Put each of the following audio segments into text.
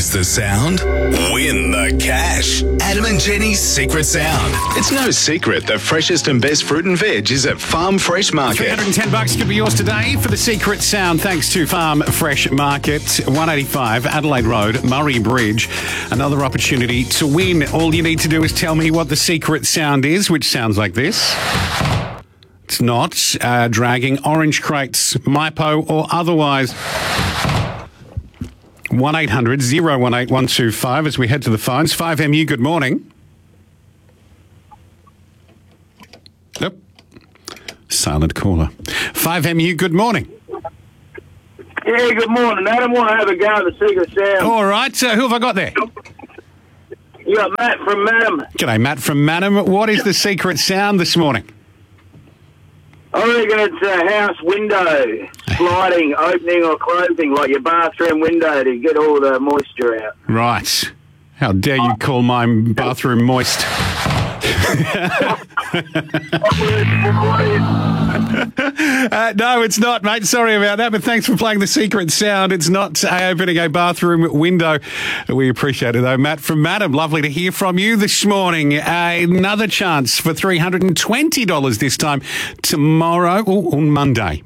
Recognize the sound? Win the cash. Adam and Jenny's Secret Sound. It's no secret the freshest and best fruit and veg is at Farm Fresh Market. $310 could be yours today for the Secret Sound, thanks to Farm Fresh Market, 185 Adelaide Road, Murray Bridge. Another opportunity to win. All you need to do is tell me what the secret sound is, which sounds like this. It's not dragging orange crates, MyPo or otherwise. 1-800-018-125 as we head to the phones. 5MU, good morning. Yep. Silent caller. 5MU, good morning. Yeah, good morning, Adam. Want to have a go at the Secret Sound. All right, who have I got there? You got Matt from Madam. G'day, Matt from Madam. What is the secret sound this morning? I reckon it's a house window sliding, opening or closing, like your bathroom window to get all the moisture out. Right. How dare you call my bathroom moist? No, it's not, mate. Sorry about that, but thanks for playing the secret sound. It's not opening a bathroom window. We appreciate it, though. Matt from Madam, lovely to hear from you this morning. Another chance for $320 this time tomorrow, on Monday.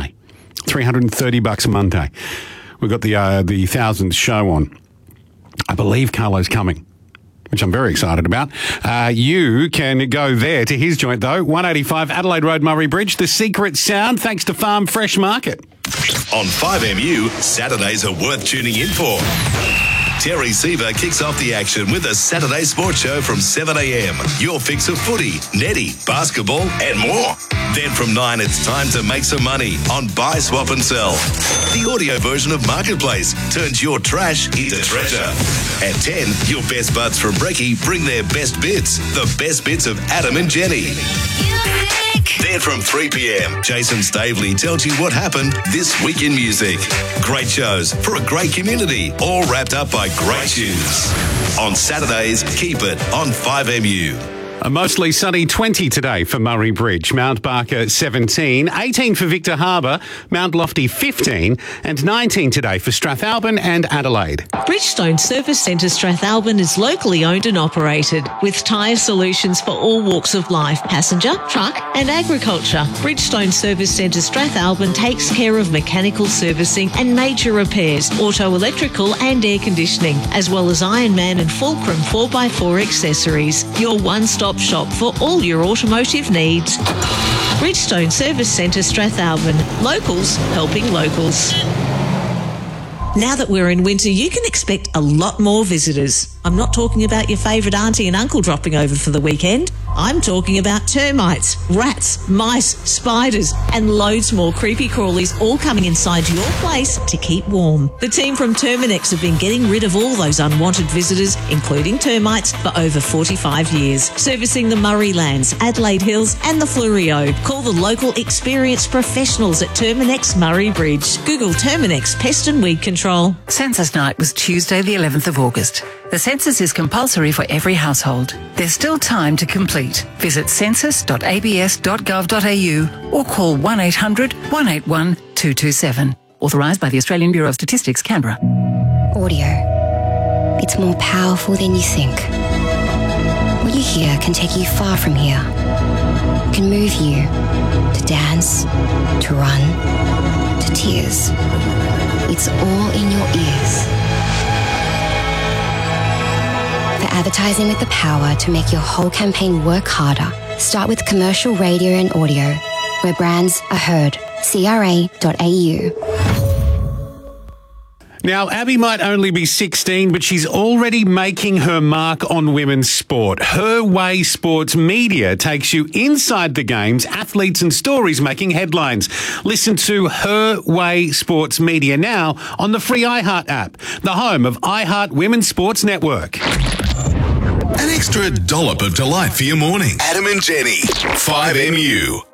$330 Monday. We've got the 1000th show on. I believe Carlo's coming, which I'm very excited about. You can go there to his joint, though. 185 Adelaide Road, Murray Bridge. The secret sound, thanks to Farm Fresh Market. On 5MU, Saturdays are worth tuning in for. Terry Seaver kicks off the action with a Saturday sports show from 7am. Your fix of footy, netty, basketball and more. Then from 9, it's time to make some money on Buy, Swap and Sell. The audio version of Marketplace turns your trash into treasure. At 10, your best buds from Brekkie bring their best bits. The best bits of Adam and Jenny. Then from 3pm, Jason Stavely tells you what happened this week in music. Great shows for a great community, all wrapped up by great tunes. On Saturdays, keep it on 5MU. A mostly sunny 20 today for Murray Bridge, Mount Barker 17, 18 for Victor Harbour, Mount Lofty 15 and 19 today for Strathalbyn and Adelaide. Bridgestone Service Centre Strathalbyn is locally owned and operated with tyre solutions for all walks of life, passenger, truck and agriculture. Bridgestone Service Centre Strathalbyn takes care of mechanical servicing and major repairs, auto, electrical and air conditioning, as well as Ironman and Fulcrum 4x4 accessories. Your one-stop shop for all your automotive needs. Bridgestone Service Centre Strathalbyn. Locals helping locals. Now that we're in winter, you can expect a lot more visitors. I'm not talking about your favourite auntie and uncle dropping over for the weekend. I'm talking about termites, rats, mice, spiders and loads more creepy crawlies all coming inside your place to keep warm. The team from Terminex have been getting rid of all those unwanted visitors, including termites, for over 45 years. Servicing the Murraylands, Adelaide Hills and the Fleurieu. Call the local experienced professionals at Terminex Murray Bridge. Google Terminex Pest and Weed Control. Census night was Tuesday the 11th of August. The census is compulsory for every household. There's still time to complete. Visit census.abs.gov.au or call 1-800-181-227. Authorised by the Australian Bureau of Statistics, Canberra. Audio. It's more powerful than you think. What you hear can take you far from here. Can move you to dance, to run, to tears. It's all in your ears. For advertising with the power to make your whole campaign work harder, start with commercial radio and audio, where brands are heard. CRA.au. Now, Abby might only be 16, but she's already making her mark on women's sport. Her Way Sports Media takes you inside the games, athletes and stories making headlines. Listen to Her Way Sports Media now on the free iHeart app, the home of iHeart Women's Sports Network. An extra dollop of delight for your morning. Adam and Jenny, 5MU.